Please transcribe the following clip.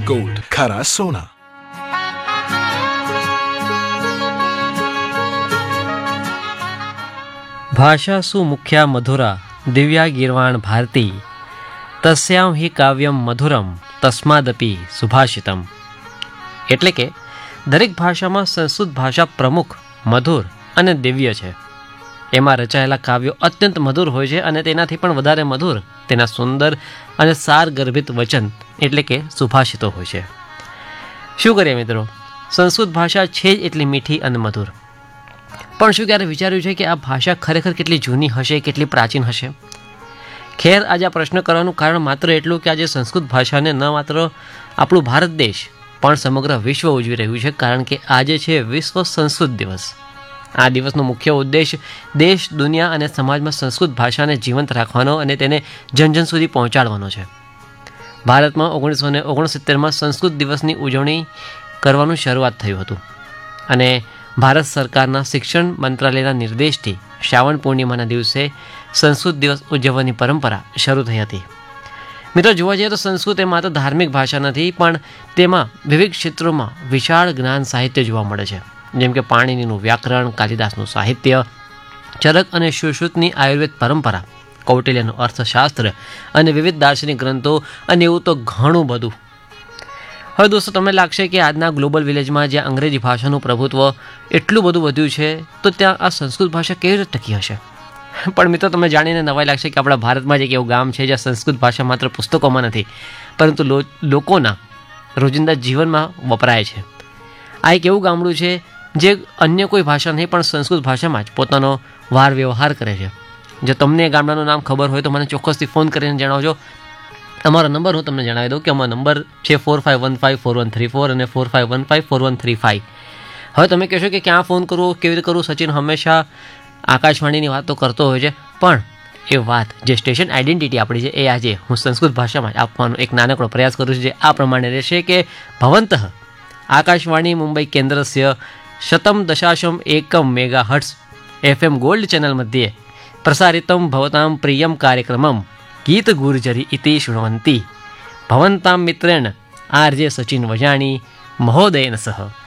Gold, खरा सोना। भाषासु मुख्या मधुरा दिव्या गीर्वाण भारती तस्यां हि काव्यम मधुरम तस्मादपि सुभाषितम। એટલે કે દરેક ભાષામાં સંસ્કૃત ભાષા પ્રમુખ, મધુર અને દિવ્ય છે. એમાં રચાયેલા કાવ્યો અત્યંત મધુર હોય છે અને તેનાથી પણ વધારે મધુર તેના સુંદર અને સારગર્ભિત વચન એટલે કે સુભાષિતો હોય છે. શું કરીએ મિત્રો, સંસ્કૃત ભાષા છે જ એટલી મીઠી અને મધુર. પણ શું ક્યારે વિચાર્યું છે કે આ ભાષા ખરેખર કેટલી જૂની હશે, કેટલી પ્રાચીન હશે? ખેર, આજે આ પ્રશ્ન કરવાનું કારણ માત્ર એટલું કે આજે સંસ્કૃત ભાષાને ન માત્ર આપણું ભારત દેશ પણ સમગ્ર વિશ્વ ઉજવી રહ્યું છે, કારણ કે આજે છે વિશ્વ સંસ્કૃત દિવસ. આ દિવસનો મુખ્ય ઉદ્દેશ દેશ, દુનિયા અને સમાજમાં સંસ્કૃત ભાષાને જીવંત રાખવાનો અને તેને જન સુધી પહોંચાડવાનો છે. ભારતમાં 1969માં સંસ્કૃત દિવસની ઉજવણી કરવાનું શરૂઆત થયું હતું અને ભારત સરકારના શિક્ષણ મંત્રાલયના નિર્દેશથી શ્રાવણ પૂર્ણિમાના દિવસે સંસ્કૃત દિવસ ઉજવવાની પરંપરા શરૂ થઈ હતી. મિત્રો, જોવા જઈએ તો સંસ્કૃત એ માત્ર ધાર્મિક ભાષા નથી, પણ તેમાં વિવિધ ક્ષેત્રોમાં વિશાળ જ્ઞાન સાહિત્ય જોવા મળે છે, જેમ કે પાણિનીનું વ્યાકરણ, કાલિદાસનું સાહિત્ય, ચરક અને સુશ્રુતની આયુર્વેદ પરંપરા, કૌટિલ્યનું અર્થશાસ્ત્ર અને વિવિધ દાર્શનિક ગ્રંથો અને એવું તો ઘણું બધું. હવે દોસ્તો, તમને લાગશે કે આજના ગ્લોબલ વિલેજમાં જ્યાં અંગ્રેજી ભાષાનું પ્રભુત્વ એટલું બધું વધ્યું છે, તો ત્યાં આ સંસ્કૃત ભાષા કેવી રીતે ટકી હશે? પણ મિત્રો, તમને જાણીને નવાઈ લાગશે કે આપણા ભારતમાં જ એક એવું ગામ છે જ્યાં સંસ્કૃત ભાષા માત્ર પુસ્તકોમાં નથી, પરંતુ લોકોના રોજિંદા જીવનમાં વપરાય છે. આ એક એવું ગામડું છે જે અન્ય કોઈ ભાષા નહીં પણ સંસ્કૃત ભાષામાં જ પોતાનો વાર વ્યવહાર કરે છે. જો તમને એ ગામડાનું નામ ખબર હોય તો મને ચોક્કસથી ફોન કરીને જણાવજો. અમારો નંબર હું તમને જણાવી દઉં કે અમારો નંબર છે 45154134 અને 45154135. હવે તમે કહેશો કે ક્યાં ફોન કરવો, કેવી રીતે કરવું? સચિન હંમેશા આકાશવાણીની વાત તો કરતો હોય છે, પણ એ વાત જે સ્ટેશન આઈડેન્ટિટી આપણી છે એ આજે હું સંસ્કૃત ભાષામાં જ આપવાનો એક નાનકડો પ્રયાસ કરું છું, જે આ પ્રમાણે રહેશે કે ભવંતઃ Akashvani Mumbai કેન્દ્રસ્ય 100.1 megahertz FM gold channel मध्ये प्रसारितं भवतां प्रियं कार्यक्रमं गीत गुर्जरी इति शृण्वन्ति भवन्तां मित्रेण RJ सचिन वजाणी महोदयेन सह.